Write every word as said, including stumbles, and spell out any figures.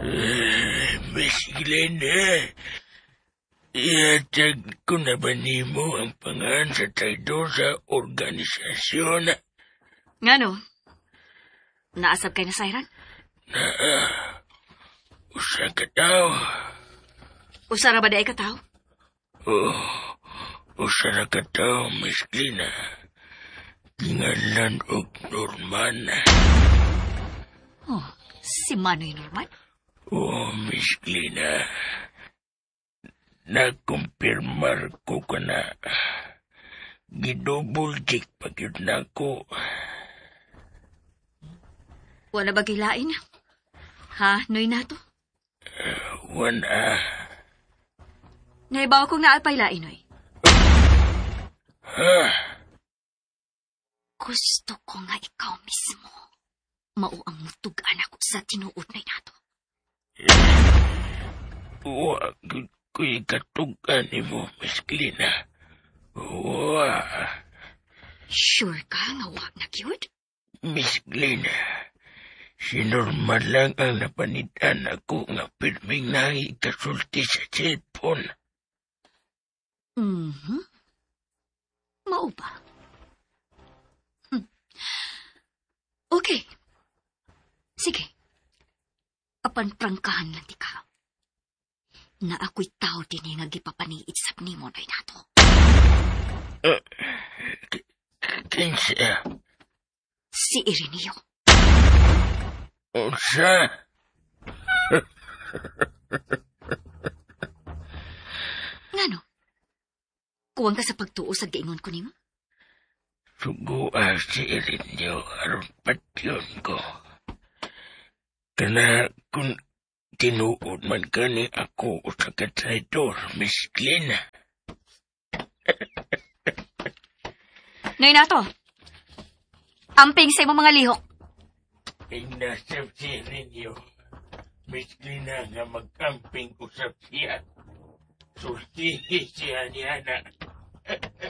Uh, Miss Glenda, ihatag ko na ba nimo ang pangalan sa traidor sa organisasyon? Ngano? Naasab kay na Sayran? Na, uh, usa ka tao. Usa ra ba day ka tao? Oh, usa na ka tao, Miss Glenda. Tingalan og Norman. Oh, si Manoy Norman? Oh, Miss Glenda. Nakumpirmar ko ka na. Gidouble check pag yun na ko. Wala ba kilain? Ha, Noy na to? Uh, wala. Naibaw kong naapay lain, Noy. Ha? Gusto ko nga ikaw mismo. Mao ang mutugan ako sa tinuod na nato. Wag ko'y katugan ni mo, Miss Glenda. Wag. Sure ka nga wag na cute? Miss Glenda, si Norman lang ang napanitan ako nga pirming nang ikasulti sa cellphone. Mhm. Mao ba? Hm. Okay. Sige. Apan prangkahan lang di ka. Na ako'y tao din nga gipapaniit sa nimo na nato. Uh, Kinsa? Si Ireneo. Unsa? Ngano? Kuwang ka sa pagtuo sa gaingon ko nimo? Suguan si Ireneo aron patyon ko. Kana kung tinuod man gani ako sa katraidor, Miss Glenda. Noy nato. Amping sa imong mga lihok. Inasab si Ireneo. Miss Glenda nga mag-amping usap siya. Sultihi siya niya na.